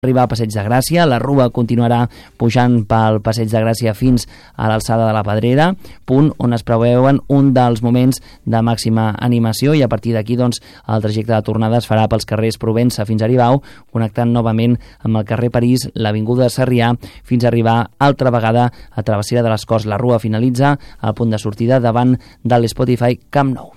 arribar a Passeig de Gràcia, la Rua continuarà pujant pel Passeig de Gràcia fins a l'alçada de la Pedrera, punt on es preveuen un dels moments de màxima animació, i a partir d'aquí el trajecte de tornada es farà pels carrers Provença fins a Aribau, connectant novament amb el carrer París, l'avinguda Sarrià, fins a arribar altra vegada a Travessera de les Corts. La Rua finalitza al punt de sortida davant de l'Spotify Camp Nou.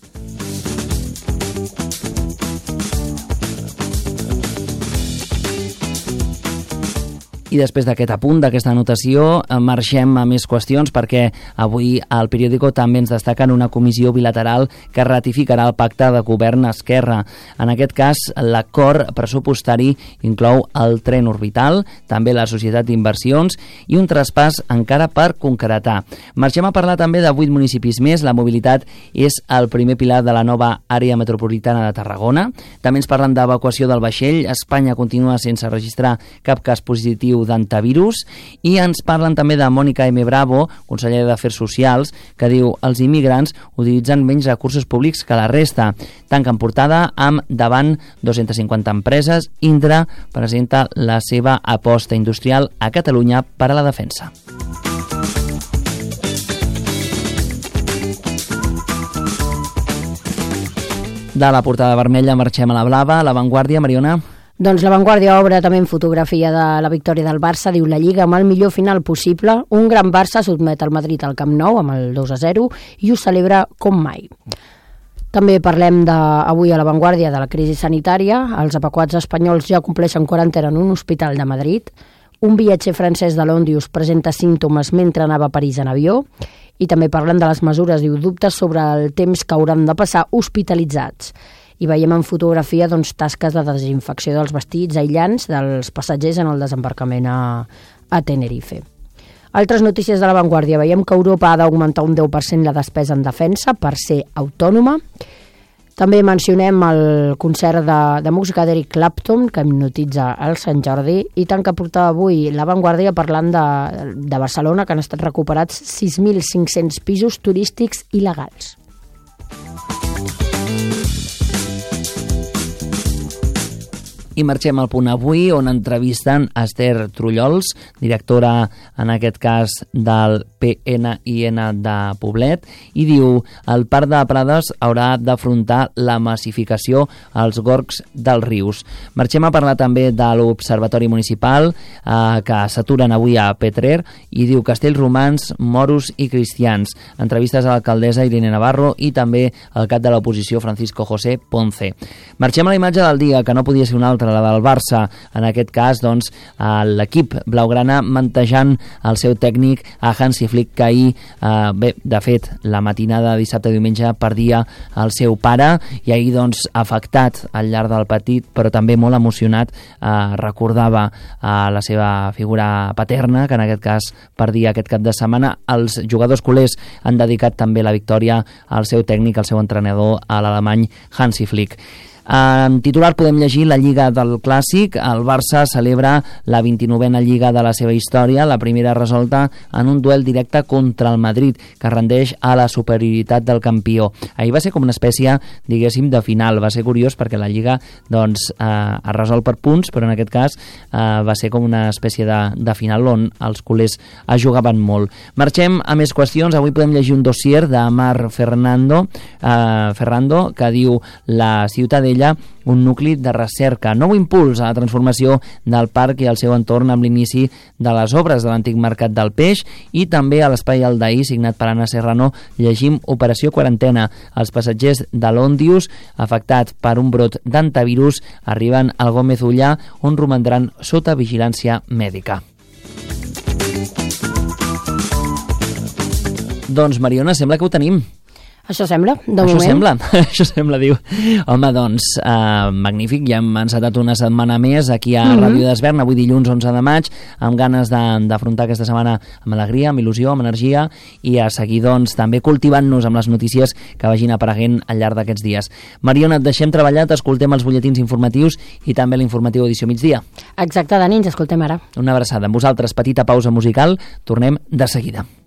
I després d'aquest apunt, d'aquesta anotació, marxem a més qüestions, perquè avui al periòdico també ens destaquen una comissió bilateral que ratificarà el pacte de govern-esquerra. En aquest cas, l'acord pressupostari inclou el tren orbital, també la societat d'inversions i un traspàs encara per concretar. Marxem a parlar també de 8 municipis més. La mobilitat és el primer pilar de la nova àrea metropolitana de Tarragona. També ens parlen d'evacuació del vaixell. Espanya continua sense registrar cap cas positiu d'antivirus, i ens parlen també de Mònica M. Bravo, consellera d'Afers Socials, que diu els immigrants utilitzen menys recursos públics que la resta. Tanquen portada amb davant 250 empreses. Indra presenta la seva aposta industrial a Catalunya per a la defensa. De la portada vermella marxem a la blava, a La Vanguardia. Mariona? Doncs La Vanguardia obre també en fotografia de la victòria del Barça. Diu la Lliga amb el millor final possible. Un gran Barça sotmet el Madrid al Camp Nou amb el 2-0 i ho celebra com mai. També parlem avui a La Vanguardia de la crisi sanitària. Els evacuats espanyols ja compleixen quarantena en un hospital de Madrid. Un viatger francès de l'Òndius presenta símptomes mentre anava a París en avió. I també parlem de les mesures, diu, dubtes sobre el temps que hauran de passar hospitalitzats. I veiem en fotografia tasques de desinfecció dels vestits aïllants dels passatgers en el desembarcament a Tenerife. Altres notícies de La Vanguardia. Veiem que Europa ha d'augmentar un 10% la despesa en defensa per ser autònoma. També mencionem el concert de música d'Eric Clapton, que hipnotitza el Sant Jordi, i tant que porta avui La Vanguardia parlant de Barcelona, que han estat recuperats 6.500 pisos turístics il·legals. I marxem al Punt Avui, on entrevisten Esther Trullols, directora, en aquest cas, del PNIN de Poblet, i diu: el Parc de Prades haurà d'afrontar la massificació als gorgs dels rius. Marxem a parlar també de l'Observatori Municipal, que s'aturen avui a Petrer, i diu castells romans, moros i cristians. Entrevistes a l'alcaldessa Irene Navarro i també al cap de l'oposició Francisco José Ponce. Marxem a la imatge del dia, que no podia ser una altra, la del Barça. En aquest cas, l'equip blaugrana mantejant el seu tècnic, a Hansi Flick, que ahir, de fet, la matinada de dissabte i diumenge perdia el seu pare, i ahir, afectat al llarg del partit, però també molt emocionat, recordava la seva figura paterna, que en aquest cas perdia aquest cap de setmana. Els jugadors culers han dedicat també la victòria al seu tècnic, al seu entrenador, a l'alemany Hansi Flick. En titular podem llegir la Lliga del Clàssic. El Barça celebra la 29a Lliga de la seva història, la primera resolta en un duel directe contra el Madrid, que rendeix a la superioritat del campió. Ahir va ser com una espècie, diguéssim, de final. Va ser curiós perquè la Lliga es resol per punts, però en aquest cas va ser com una espècie de final on els culers es jugaven molt. Marxem a més qüestions. Avui podem llegir un dossier de Mar Ferrando, que diu la Ciutadella, un nucli de recerca, nou impuls a la transformació del parc i el seu entorn amb l'inici de les obres de l'antic mercat del peix, i també a l'Espai Aldair, signat per Anna Serrano, llegim Operació Quarantena. Els passatgers de l'Òndius, afectats per un brot d'antivirus, arriben al Gómez Ullà, on romandran sota vigilància mèdica. Doncs, Mariona, sembla que ho tenim. Això sembla, de moment. Això sembla, diu. Home, magnífic, ja hem encetat una setmana més aquí a Ràdio d'Esvern, avui dilluns 11 de maig, amb ganes d'afrontar aquesta setmana amb alegria, amb il·lusió, amb energia, i a seguir, també cultivant-nos amb les notícies que vagin apareguent al llarg d'aquests dies. Mariona, et deixem treballar, t'escoltem els butlletins informatius i també l'informatiu edició migdia. Exacte, Dani, ens escoltem ara. Una abraçada. Amb vosaltres, petita pausa musical, tornem de seguida.